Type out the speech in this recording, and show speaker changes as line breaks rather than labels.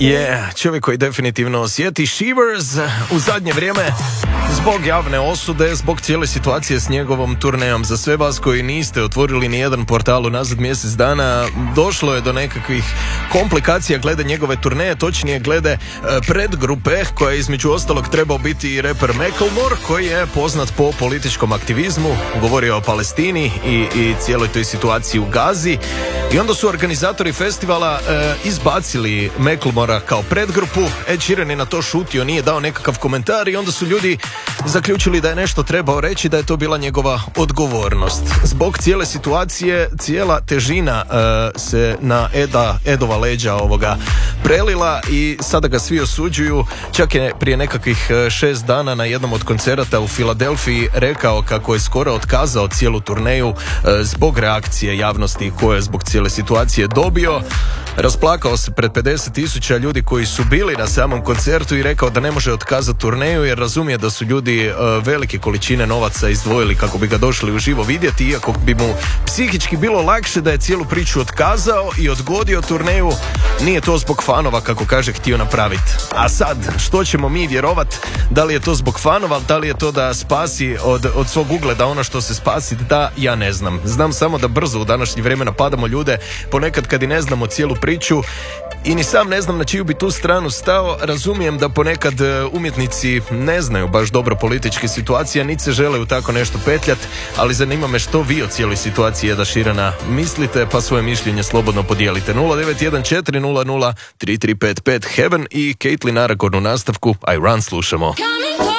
Čovjek koji definitivno osjeti shivers u zadnje vrijeme zbog javne osude, zbog cijele situacije s njegovom turnejom. Za sve vas koji niste otvorili ni jedan portal unazad mjesec dana, došlo je do nekakvih komplikacija glede njegove turneje, točnije glede predgrupe koja je između ostalog trebao biti i reper Macklemore, koji je poznat po političkom aktivizmu, govorio o Palestini i cijeloj toj situaciji u Gazi. I onda su organizatori festivala izbacili Macklemora kao predgrupu. Ed Sheeran je na to šutio, nije dao nekakav komentar i onda su ljudi zaključili da je nešto trebao reći, da je to bila njegova odgovornost. Zbog cijele situacije, cijela težina se na Edova leđa prelila i sada ga svi osuđuju. Čak je prije nekakvih 6 dana na jednom od koncerata u Filadelfiji rekao kako je skoro otkazao cijelu turneju zbog reakcije javnosti koje je zbog cijele situacije dobio. Rasplakao se pred 50,000 ljudi koji su bili na samom koncertu i rekao da ne može otkazati turneju jer razumije da su ljudi velike količine novaca izdvojili kako bi ga došli uživo vidjeti, iako bi mu psihički bilo lakše da je cijelu priču otkazao i odgodio turneju. Nije to zbog fanova, kako kaže, htio napraviti. A sad, što ćemo mi vjerovat? Da li je to zbog fanova, da li je to da spasi od svog ugleda ono što se spasi? Da, ja ne znam. Znam samo da brzo u današnje vrijeme napadamo ljude, ponekad kad i ne znamo cijelu priču i ni sam ne znam na čiju bi tu stranu stao. Razumijem da ponekad umjetnici ne znaju baš dobro političke situacije, niti se žele u tako nešto petljat, ali zanima me što vi o cijeloj situaciji Eda Sheerana mislite, pa svoje mišljenje slobodno podijelite. 0914003355 Heaven i Caitlin Aragon u nastavku I Run slušamo.